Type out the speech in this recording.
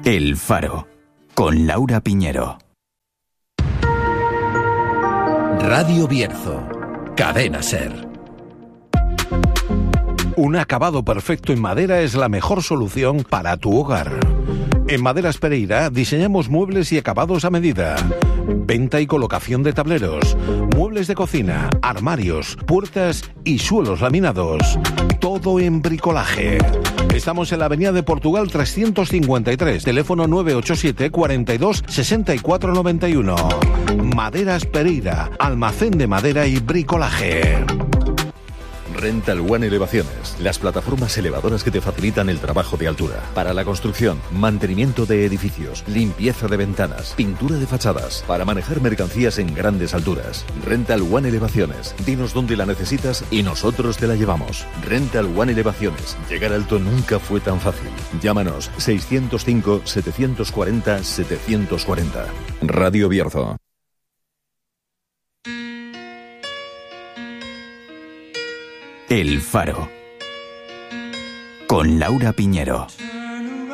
El Faro, con Laura Piñero. Radio Bierzo, Cadena SER. Un acabado perfecto en madera es la mejor solución para tu hogar. En Maderas Pereira diseñamos muebles y acabados a medida. Venta y colocación de tableros, muebles de cocina, armarios, puertas y suelos laminados. Todo en bricolaje. Estamos en la Avenida de Portugal 353, teléfono 987 42 64 91. Maderas Pereira, almacén de madera y bricolaje. Rental One Elevaciones, las plataformas elevadoras que te facilitan el trabajo de altura. Para la construcción, mantenimiento de edificios, limpieza de ventanas, pintura de fachadas, para manejar mercancías en grandes alturas. Rental One Elevaciones, dinos dónde la necesitas y nosotros te la llevamos. Rental One Elevaciones, llegar alto nunca fue tan fácil. Llámanos 605 740 740. Radio Bierzo. El Faro, con Laura Piñero.